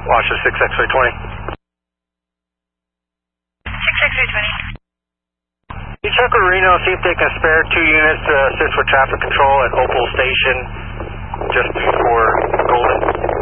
Watch the 6X-ray 20. 6X-ray 20. You check with Reno, see if they can spare 2 units to assist with traffic control at Opal Station just before Golden.